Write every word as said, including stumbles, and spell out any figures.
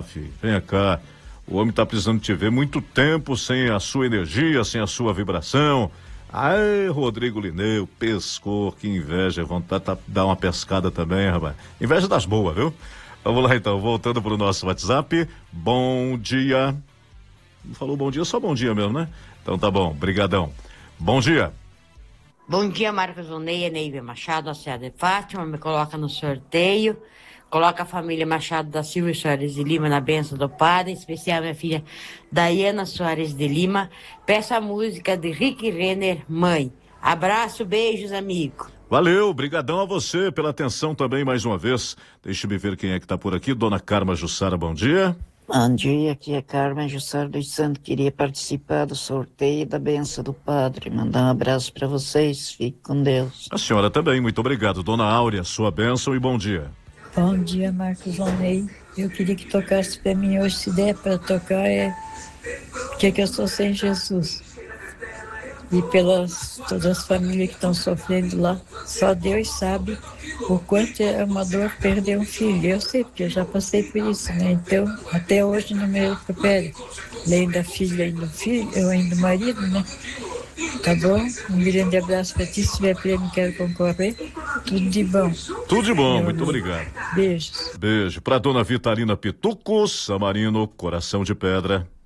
filho. Vem cá. O homem tá precisando te ver muito tempo sem a sua energia, sem a sua vibração. Ai, Rodrigo Lineu, pescou, que inveja. Vontade de dar uma pescada também, rapaz. Inveja das boas, viu? Vamos lá então, voltando pro nosso WhatsApp. Bom dia. Não falou bom dia, só bom dia mesmo, né? Então tá bom, brigadão. Bom dia. Bom dia, Marcos Oneia, Neiva Machado, a Serra de Fátima, me coloca no sorteio, coloca a família Machado da Silva e Soares de Lima na bênção do Padre, em especial minha filha Daiana Soares de Lima, peço a música de Rick Renner, Mãe. Abraço, beijos, amigo. Valeu, brigadão a você pela atenção também mais uma vez. Deixa-me ver quem é que tá por aqui. Dona Carma Jussara, bom dia. Bom dia, aqui é Carmen Jussara dos Santos. Queria participar do sorteio da benção do Padre. Mandar um abraço para vocês. Fique com Deus. A senhora também, muito obrigado. Dona Áurea, sua bênção e bom dia. Bom dia, Marcos Vonei. Eu queria que tocasse para mim hoje, se der para tocar, é porque que eu sou sem Jesus. E pelas todas as famílias que estão sofrendo lá, só Deus sabe o quanto é uma dor perder um filho. Eu sei, porque eu já passei por isso, né? Então, até hoje não me recupero. Além da filha e do filho, eu ainda do marido, né? Tá bom? Um grande abraço para ti. Se tiver prêmio, quero concorrer. Tudo de bom. Tudo de bom, Meu muito amigo. obrigado. Beijos. Beijo. Pra dona Vitalina Pituco, Samarino, Coração de Pedra.